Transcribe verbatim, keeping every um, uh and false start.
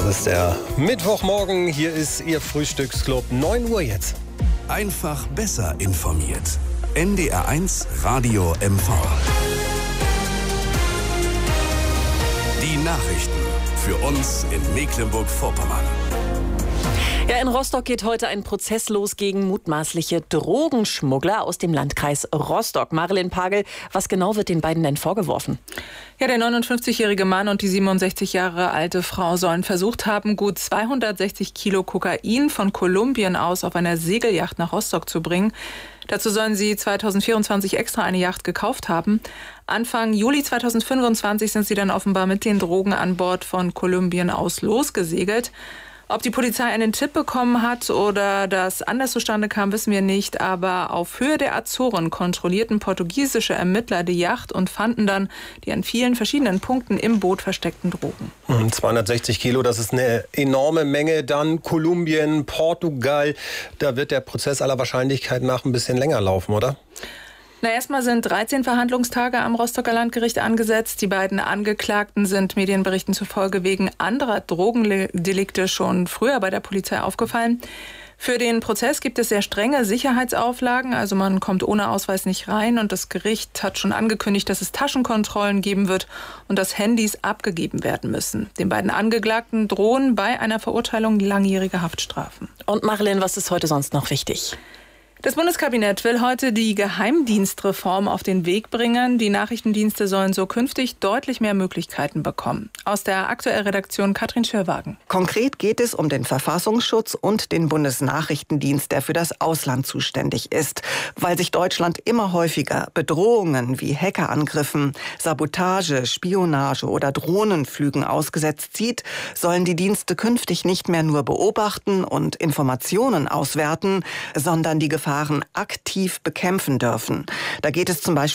Das ist der Mittwochmorgen. Hier ist Ihr Frühstücksclub. neun Uhr jetzt. Einfach besser informiert. N D R eins Radio M V. Die Nachrichten für uns in Mecklenburg-Vorpommern. Ja, in Rostock geht heute ein Prozess los gegen mutmaßliche Drogenschmuggler aus dem Landkreis Rostock. Marilyn Pagel, was genau wird den beiden denn vorgeworfen? Ja, der neunundfünfzigjährige Mann und die siebenundsechzig Jahre alte Frau sollen versucht haben, gut zweihundertsechzig Kilo Kokain von Kolumbien aus auf einer Segelyacht nach Rostock zu bringen. Dazu sollen sie zweitausendvierundzwanzig extra eine Yacht gekauft haben. Anfang Juli zweitausendfünfundzwanzig sind sie dann offenbar mit den Drogen an Bord von Kolumbien aus losgesegelt. Ob die Polizei einen Tipp bekommen hat oder das anders zustande kam, wissen wir nicht. Aber auf Höhe der Azoren kontrollierten portugiesische Ermittler die Yacht und fanden dann die an vielen verschiedenen Punkten im Boot versteckten Drogen. zweihundertsechzig Kilo, das ist eine enorme Menge. Dann Kolumbien, Portugal. Da wird der Prozess aller Wahrscheinlichkeit nach ein bisschen länger laufen, oder? Na, erstmal sind dreizehn Verhandlungstage am Rostocker Landgericht angesetzt. Die beiden Angeklagten sind Medienberichten zufolge wegen anderer Drogendelikte schon früher bei der Polizei aufgefallen. Für den Prozess gibt es sehr strenge Sicherheitsauflagen, also man kommt ohne Ausweis nicht rein und das Gericht hat schon angekündigt, dass es Taschenkontrollen geben wird und dass Handys abgegeben werden müssen. Den beiden Angeklagten drohen bei einer Verurteilung langjährige Haftstrafen. Und Marilyn, was ist heute sonst noch wichtig? Das Bundeskabinett will heute die Geheimdienstreform auf den Weg bringen. Die Nachrichtendienste sollen so künftig deutlich mehr Möglichkeiten bekommen. Aus der aktuellen Redaktion Katrin Schirwagen. Konkret geht es um den Verfassungsschutz und den Bundesnachrichtendienst, der für das Ausland zuständig ist. Weil sich Deutschland immer häufiger Bedrohungen wie Hackerangriffen, Sabotage, Spionage oder Drohnenflügen ausgesetzt sieht, sollen die Dienste künftig nicht mehr nur beobachten und Informationen auswerten, sondern die Gefahr aktiv bekämpfen dürfen. Da geht es zum Beispiel